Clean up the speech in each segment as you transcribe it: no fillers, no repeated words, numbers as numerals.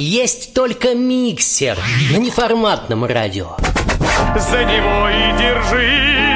Есть только миксер на неформатном радио. За него и держись.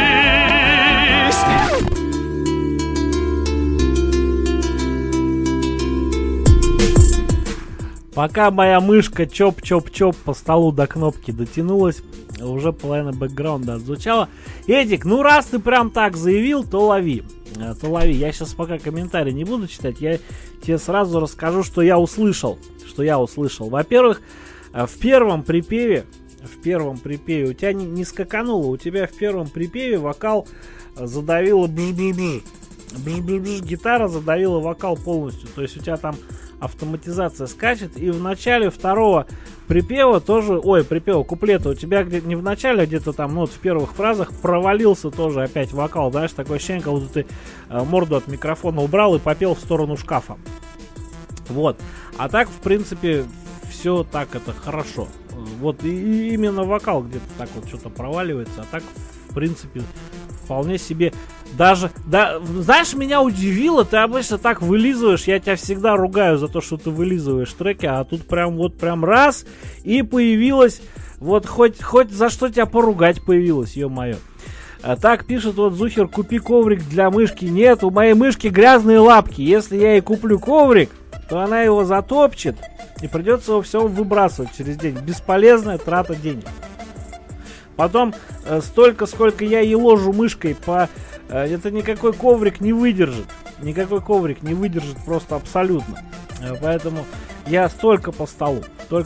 Пока моя мышка чоп-чоп-чоп по столу до кнопки дотянулась, уже половина бэкграунда отзвучала. Эдик, ну раз ты прям так заявил, то лови. Я сейчас пока комментарии не буду читать, я тебе сразу расскажу, что я услышал. Во-первых, в первом припеве у тебя не скакануло, у тебя в первом припеве вокал задавила бж-бж-бж. Бж-бж-бж, гитара задавила вокал полностью, то есть у тебя там автоматизация скачет, и в начале второго припева тоже, куплета у тебя не в начале, а где-то там, в первых фразах провалился тоже опять вокал, знаешь, такое ощущение, как будто ты морду от микрофона убрал и попел в сторону шкафа. Вот. А так, в принципе, все так, это хорошо. Вот, и именно вокал где-то так вот что-то проваливается, а так, в принципе, вполне себе даже, знаешь, меня удивило, ты обычно так вылизываешь, я тебя всегда ругаю за то, что ты вылизываешь треки, а тут прям раз, и появилось, вот хоть за что тебя поругать появилось, ё-моё. А так пишет вот Зухер, купи коврик для мышки. Нет, у моей мышки грязные лапки, если я ей куплю коврик, то она его затопчет, и придется его все выбрасывать через день. Бесполезная трата денег. Потом столько, сколько я ей ложу мышкой, это никакой коврик не выдержит. Просто абсолютно. Поэтому я столько по столу.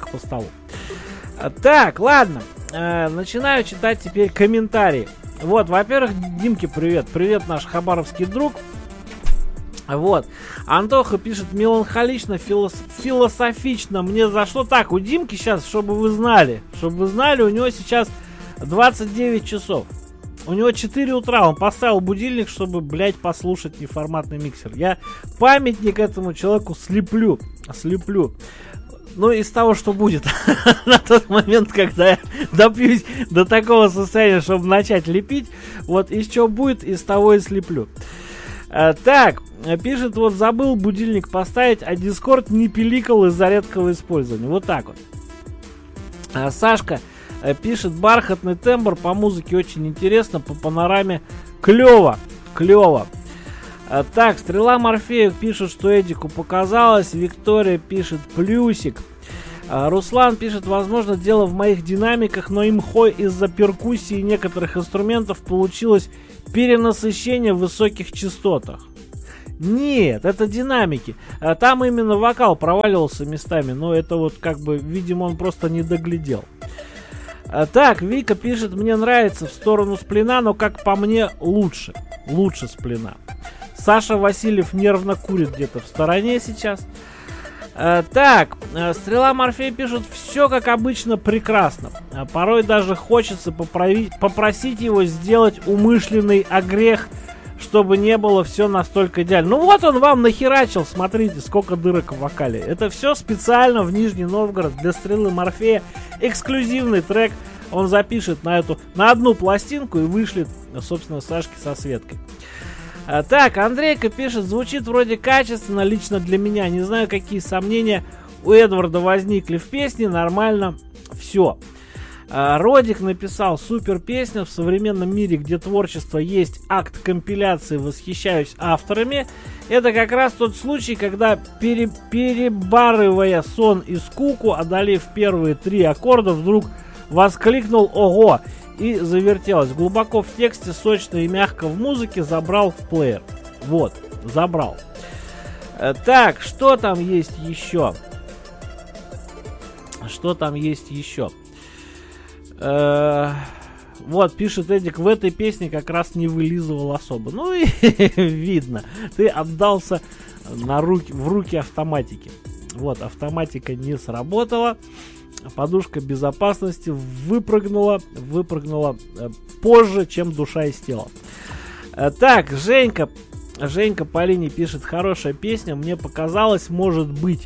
Так, ладно. Начинаю читать теперь комментарии. Вот, во-первых, Димке привет. Привет, наш хабаровский друг. Вот. Антоха пишет меланхолично, философично. Мне зашло так. У Димки сейчас, чтобы вы знали, у него сейчас 29 часов. У него 4 утра, он поставил будильник, чтобы, послушать неформатный миксер. Я памятник этому человеку слеплю. Ну, из того, что будет на тот момент, когда я допьюсь до такого состояния, чтобы начать лепить, вот из чего будет, из того и слеплю. Так, пишет, вот забыл будильник поставить, а Discord не пиликал из-за редкого использования. Вот так вот. Сашка пишет, бархатный тембр, по музыке очень интересно, по панораме клево. Так, Стрела Морфея пишет, что Эдику показалось. Виктория пишет плюсик. Руслан пишет, возможно, дело в моих динамиках, но имхой из-за перкуссии некоторых инструментов получилось перенасыщение в высоких частотах. Нет, это динамики. Там именно вокал проваливался местами, но это вот видимо, он просто не доглядел. Так, Вика пишет, мне нравится в сторону сплина, но как по мне лучше сплина. Саша Васильев нервно курит где-то в стороне сейчас. Так, Стрела Морфея пишет, все как обычно прекрасно. Порой даже хочется попросить его сделать умышленный огрех, чтобы не было все настолько идеально. Ну вот он вам нахерачил, смотрите, сколько дырок в вокале. Это все специально в Нижний Новгород для Стрелы Морфея. Эксклюзивный трек он запишет на одну пластинку и вышлет, собственно, Сашке со Светкой. Так, Андрейка пишет, звучит вроде качественно, лично для меня. Не знаю, какие сомнения у Эдварда возникли в песне, нормально все. Родик написал, супер песня, в современном мире, где творчество есть акт компиляции, восхищаюсь авторами. Это как раз тот случай, когда перебарывая сон и скуку, одолев первые 3 аккорда, вдруг воскликнул «Ого!» и завертелось. Глубоко в тексте, сочно и мягко в музыке, забрал в плеер. Вот, забрал. Так, что там есть еще? Вот, пишет Эдик, в этой песне как раз не вылизывал особо. Ну и видно, ты отдался в руки автоматики. Вот, автоматика не сработала. Подушка безопасности выпрыгнула позже, чем душа из тела. Так, Женька Полини пишет, хорошая песня, мне показалось, может быть,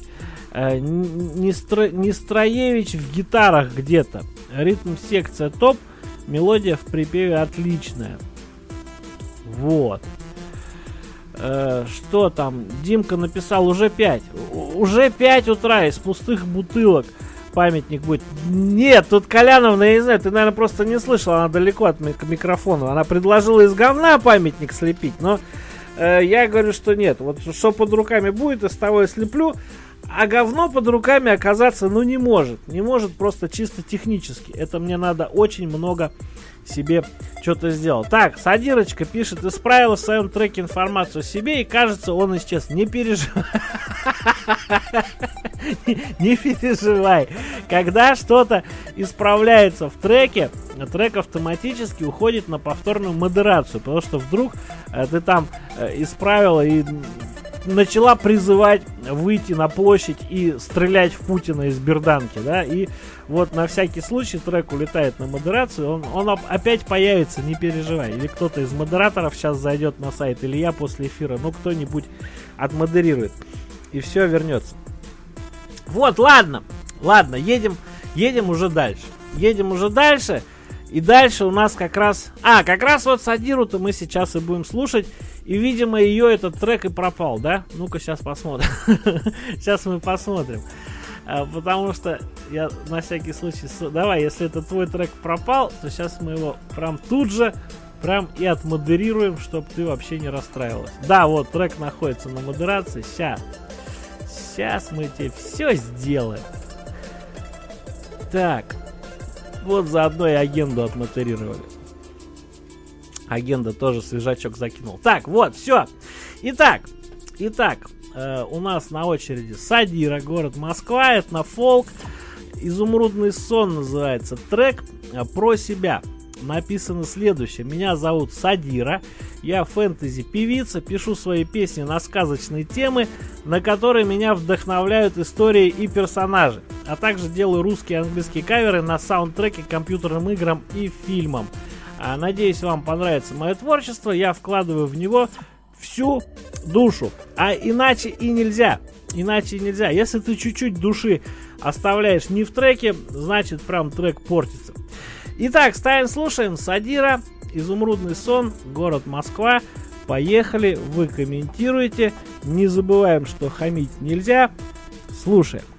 Нестроевич в гитарах где-то. Ритм секция топ, мелодия в припеве отличная. Вот. Что там? Димка написал уже 5. Уже 5 утра из пустых бутылок памятник будет. Нет, тут Коляновна, я не знаю, ты, наверное, просто не слышал, она далеко от микрофона. Она предложила из говна памятник слепить, но я говорю, что нет. Вот что под руками будет, из того и слеплю. А говно под руками оказаться, ну, не может. Не может просто чисто технически. Это мне надо очень много себе что-то сделать. Так, Садирочка пишет: исправила в своем треке информацию о себе, и кажется, он исчез. Не переживай. Не переживай. Когда что-то исправляется в треке, трек автоматически уходит на повторную модерацию. Потому что вдруг ты там исправила и начала призывать выйти на площадь и стрелять в Путина из берданки, да, и вот на всякий случай трек улетает на модерацию, он опять появится, не переживай, или кто-то из модераторов сейчас зайдет на сайт, или я после эфира, ну кто-нибудь отмодерирует, и все вернется. Вот, ладно, едем уже дальше, и дальше у нас как раз вот Садиру-то мы сейчас и будем слушать. И, видимо, ее этот трек и пропал, да? Ну-ка, сейчас посмотрим. Сейчас мы посмотрим. Потому что я на всякий случай... Давай, если это твой трек пропал, то сейчас мы его прям тут же прям и отмодерируем, чтобы ты вообще не расстраивалась. Да, вот, трек находится на модерации. Сейчас мы тебе все сделаем. Так. Вот заодно и агенду отмодерировали. Агенда тоже свежачок закинул. Так, вот, все. Итак, у нас на очереди Садира, город Москва, этнофолк. Изумрудный сон называется трек про себя. Написано следующее. Меня зовут Садира. Я фэнтези-певица. Пишу свои песни на сказочные темы, на которые меня вдохновляют истории и персонажи. А также делаю русские и английские каверы на саундтреки к компьютерным играм и фильмам. Надеюсь, вам понравится мое творчество. Я вкладываю в него всю душу. А иначе и нельзя. Если ты чуть-чуть души оставляешь не в треке, значит прям трек портится. Итак, ставим, слушаем. Садира, Изумрудный сон, город Москва. Поехали, вы комментируете. Не забываем, что хамить нельзя. Слушаем.